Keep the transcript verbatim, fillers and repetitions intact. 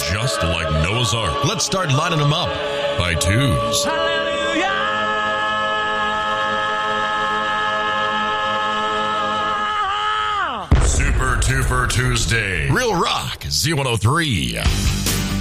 just like Noah's Ark. Let's start lining them up by twos. Super Tuper Tuesday. Real Rock Z one oh three.